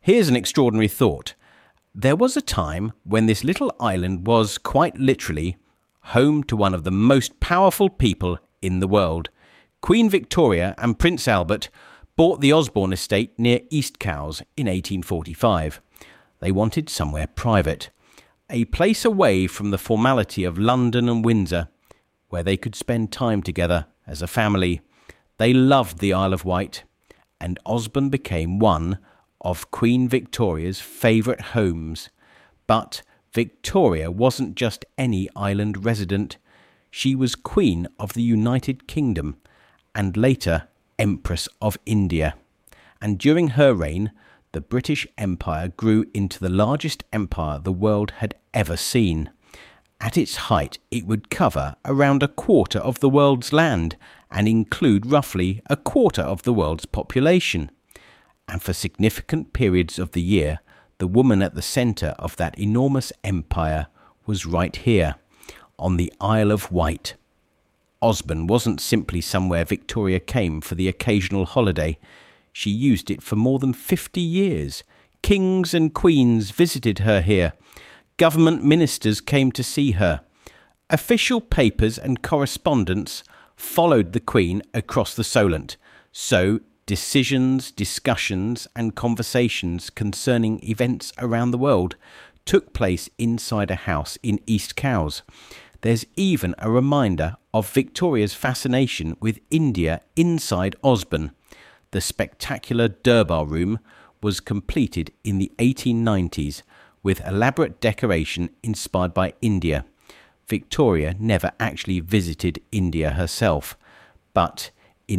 Here's an extraordinary thought. There was a time when this little island was, quite literally, home to one of the most powerful people in the world. Queen Victoria and Prince Albert bought the Osborne estate near East Cowes in 1845. They wanted somewhere private, a place away from the formality of London and Windsor, where they could spend time together as a family. They loved the Isle of Wight, and Osborne became one of Queen Victoria's favourite homes. But Victoria wasn't just any island resident. She was Queen of the United Kingdom, and later Empress of India. And during her reign, the British Empire grew into the largest empire the world had ever seen. At its height, it would cover around a quarter of the world's land and include roughly a quarter of the world's population. And for significant periods of the year, the woman at the centre of that enormous empire was right here, on the Isle of Wight. Osborne wasn't simply somewhere Victoria came for the occasional holiday. She used it for more than 50 years. Kings and queens visited her here. Government ministers came to see her. Official papers and correspondence followed the Queen across the Solent. So decisions, discussions and conversations concerning events around the world took place inside a house in East Cowes. There's even a reminder of Victoria's fascination with India inside Osborne. The spectacular Durbar Room was completed in the 1890s with elaborate decoration inspired by India. Victoria never actually visited India herself, but in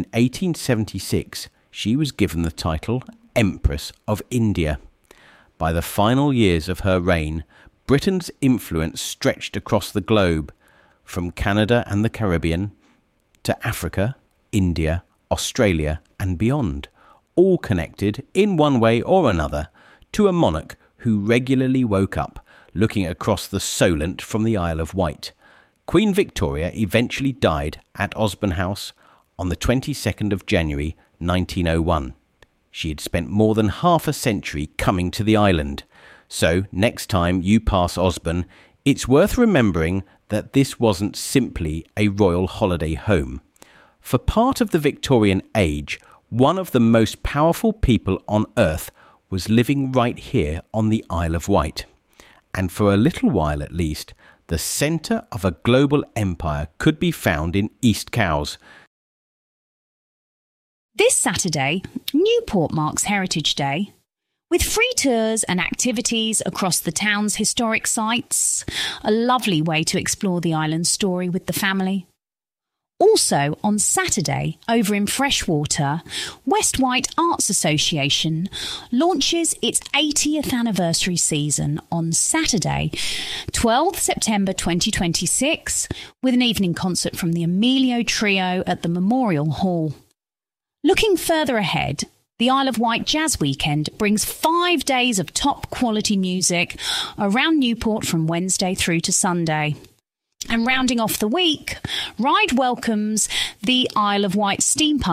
1876 she was given the title Empress of India. By the final years of her reign, Britain's influence stretched across the globe, from Canada and the Caribbean to Africa, India, Australia and beyond, all connected in one way or another to a monarch who regularly woke up looking across the Solent from the Isle of Wight. Queen Victoria eventually died at Osborne House on the 22nd of January 1901. She had spent more than half a century coming to the island. So next time you pass Osborne, it's worth remembering that this wasn't simply a royal holiday home. For part of the Victorian age, one of the most powerful people on earth was living right here on the Isle of Wight. And for a little while at least, the centre of a global empire could be found in East Cowes. This Saturday, Newport marks Heritage Day. With free tours and activities across the town's historic sites, a lovely way to explore the island's story with the family. Also, on Saturday, over in Freshwater, West Wight Arts Association launches its 80th anniversary season on Saturday, 12th September 2026, with an evening concert from the Emilio Trio at the Memorial Hall. Looking further ahead, the Isle of Wight Jazz Weekend brings 5 days of top-quality music around Newport from Wednesday through to Sunday. And rounding off the week, Ryde welcomes the Isle of Wight Steampunk